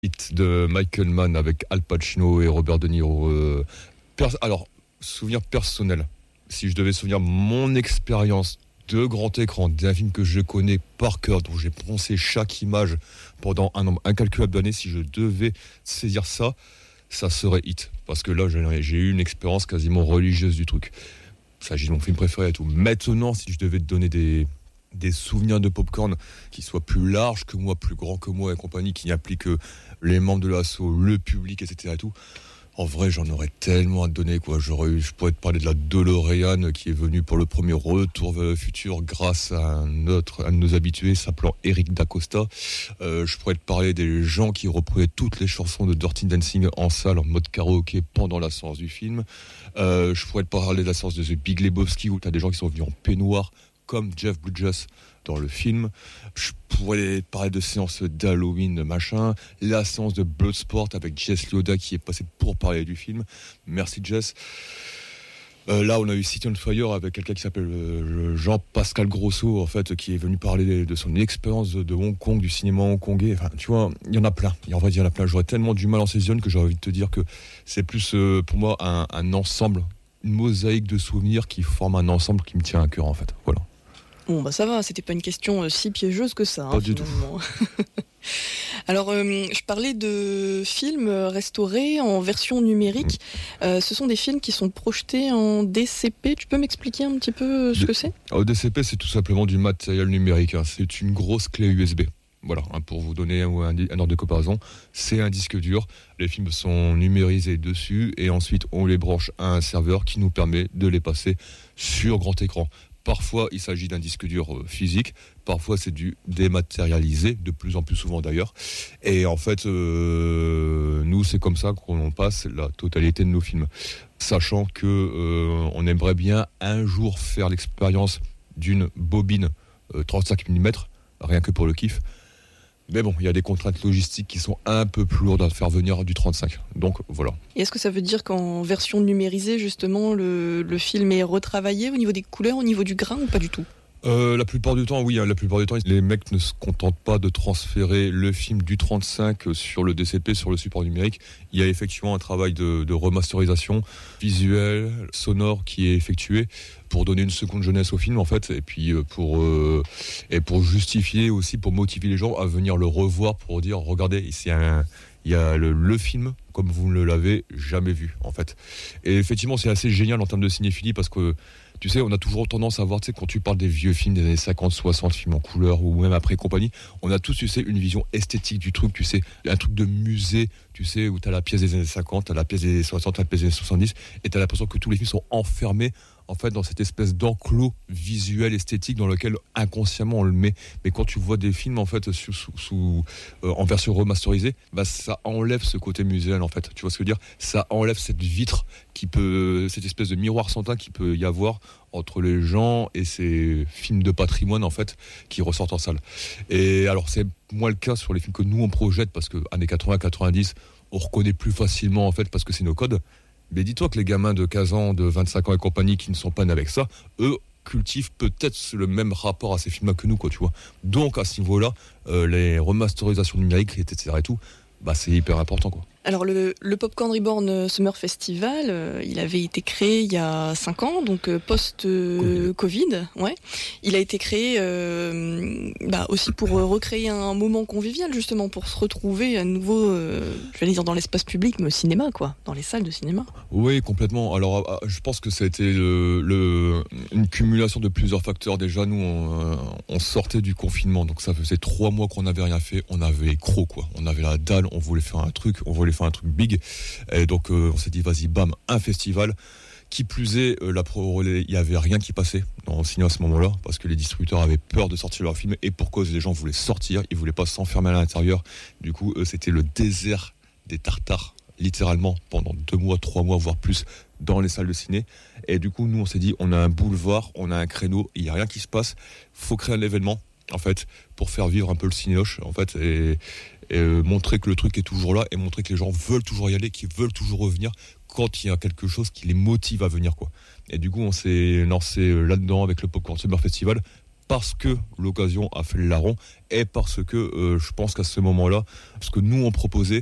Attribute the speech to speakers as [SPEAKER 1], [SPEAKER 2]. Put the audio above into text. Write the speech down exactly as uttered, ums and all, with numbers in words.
[SPEAKER 1] Hit de Michael Mann avec Al Pacino et Robert De Niro. Euh, pers- alors, souvenir personnel. Si je devais souvenir mon expérience de grand écran d'un film que je connais par cœur, dont j'ai pensé chaque image pendant un nombre incalculable d'années, si je devais saisir ça, ça serait Hit. Parce que là, j'ai, j'ai eu une expérience quasiment religieuse du truc. Il s'agit de mon film préféré et tout. Maintenant, si je devais te donner des... des souvenirs de popcorn qui soient plus larges que moi, plus grands que moi et compagnie, qui impliquent les membres de l'asso, le public, et cetera et tout. En vrai, j'en aurais tellement à te donner, quoi. J'aurais eu, je pourrais te parler de la DeLorean qui est venue pour le premier retour vers le futur grâce à un autre, un de nos habitués s'appelant Eric D'Acosta. Euh, je pourrais te parler des gens qui reprenaient toutes les chansons de Dirty Dancing en salle, en mode karaoké pendant la séance du film. Euh, je pourrais te parler de la séance de The Big Lebowski où t'as des gens qui sont venus en peignoir, comme Jeff Bridges dans le film. Je pourrais parler de séances d'Halloween, machin. La séance de Bloodsport avec Jess Liotta qui est passée pour parler du film. Merci Jess. Euh, là, on a eu City on Fire avec quelqu'un qui s'appelle euh, Jean-Pascal Grosso, en fait, qui est venu parler de son expérience de, de Hong Kong, du cinéma hongkongais. Enfin, tu vois, il y en a plein. Et en vrai, il y en a plein. J'aurais tellement du mal en saisonne que j'aurais envie de te dire que c'est plus, euh, pour moi, un, un ensemble, une mosaïque de souvenirs qui forme un ensemble qui me tient à cœur, en fait. Voilà.
[SPEAKER 2] Bon, bah ça va, c'était pas une question euh, si piégeuse que ça.
[SPEAKER 1] Pas
[SPEAKER 2] Hein,
[SPEAKER 1] du
[SPEAKER 2] finalement. tout. Alors, euh, je parlais de films restaurés en version numérique. Mmh. Euh, ce sont des films qui sont projetés en D C P. Tu peux m'expliquer un petit peu ce D- que c'est ?
[SPEAKER 1] Alors, D C P, c'est tout simplement du matériel numérique. Hein. C'est une grosse clé U S B. Voilà, hein, pour vous donner un, un, un ordre de comparaison, c'est un disque dur. Les films sont numérisés dessus et ensuite on les branche à un serveur qui nous permet de les passer sur grand écran. Parfois, il s'agit d'un disque dur euh, physique. Parfois, c'est du dématérialisé, de plus en plus souvent d'ailleurs. Et en fait, euh, nous, c'est comme ça qu'on passe la totalité de nos films. Sachant que euh, on aimerait bien un jour faire l'expérience d'une bobine euh, trente-cinq millimètres, rien que pour le kiff. Mais bon, il y a des contraintes logistiques qui sont un peu plus lourdes à faire venir du trente-cinq. Donc voilà.
[SPEAKER 2] Et est-ce que ça veut dire qu'en version numérisée, justement, le, le film est retravaillé au niveau des couleurs, au niveau du grain ou pas du tout ?
[SPEAKER 1] Euh, la plupart du temps, oui. Hein, la plupart du temps, les mecs ne se contentent pas de transférer le film du trente-cinq sur le D C P, sur le support numérique. Il y a effectivement un travail de, de remasterisation visuelle, sonore qui est effectué pour donner une seconde jeunesse au film, en fait, et puis pour euh, et pour justifier aussi, pour motiver les gens à venir le revoir, pour dire, regardez, ici un il y a le, le film comme vous ne l'avez jamais vu, en fait. Et effectivement, c'est assez génial en termes de cinéphilie parce que tu sais, on a toujours tendance à voir, tu sais, quand tu parles des vieux films des années cinquante, soixante, films en couleur ou même après compagnie, on a tous, tu sais, une vision esthétique du truc, tu sais, un truc de musée, tu sais, où t'as la pièce des années cinquante, t'as la pièce des années soixante, t'as la pièce des années soixante-dix, et t'as l'impression que tous les films sont enfermés, en fait, dans cette espèce d'enclos visuel esthétique dans lequel inconsciemment on le met. Mais quand tu vois des films, en fait, sous, sous, sous, euh, en version remasterisée, bah, ça enlève ce côté muséal, en fait. Tu vois ce que je veux dire ? Ça enlève cette vitre qui peut, cette espèce de miroir sans teint qui peut y avoir entre les gens et ces films de patrimoine, en fait, qui ressortent en salle. Et alors, c'est moins le cas sur les films que nous, on projette, parce que années quatre-vingts quatre-vingt-dix, on reconnaît plus facilement, en fait, parce que c'est nos codes. Mais dis-toi que les gamins de quinze ans, de vingt-cinq ans et compagnie qui ne sont pas nés avec ça, eux cultivent peut-être le même rapport à ces films-là que nous, quoi, tu vois. Donc, à ce niveau-là, euh, les remasterisations numériques, et cetera et tout, bah, c'est hyper important, quoi.
[SPEAKER 2] Alors le, le Popcorn Reborn Summer Festival, euh, il avait été créé il y a cinq ans, donc euh, post-Covid, euh, ouais. Il a été créé euh, bah, aussi pour euh, recréer un moment convivial, justement, pour se retrouver à nouveau, euh, je vais dire dans l'espace public, mais au cinéma, quoi, dans les salles de cinéma.
[SPEAKER 1] Oui, complètement. Alors, je pense que ça a été le, le, une cumulation de plusieurs facteurs. Déjà, nous, on, on sortait du confinement, donc ça faisait trois mois qu'on n'avait rien fait. On avait croc, quoi. On avait la dalle, on voulait faire un truc, on voulait faire un truc big, et donc euh, on s'est dit vas-y bam, un festival. Qui plus est, euh, la pro, il y avait rien qui passait dans le cinéma à ce moment-là parce que les distributeurs avaient peur de sortir leurs films et pour cause les gens voulaient sortir, ils voulaient pas s'enfermer à l'intérieur. Du coup, euh, c'était le désert des tartares littéralement pendant deux mois, trois mois voire plus dans les salles de ciné. Et du coup, nous on s'est dit on a un boulevard, on a un créneau, il y a rien qui se passe, faut créer un événement en fait pour faire vivre un peu le cinéloche en fait et et euh, montrer que le truc est toujours là et montrer que les gens veulent toujours y aller, qu'ils veulent toujours revenir quand il y a quelque chose qui les motive à venir, quoi. Et du coup, on s'est lancé là-dedans avec le Popcorn Summer Festival parce que l'occasion a fait le larron et parce que euh, je pense qu'à ce moment-là, ce que nous on proposait,